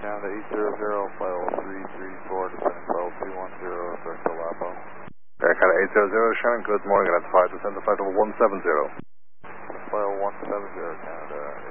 Canada 800, flight level 334, descending flight level 310, direct to Lapo. Air Canada 800, Shannon, good morning, identified, descend to flight level 170. Flight level 170, Canada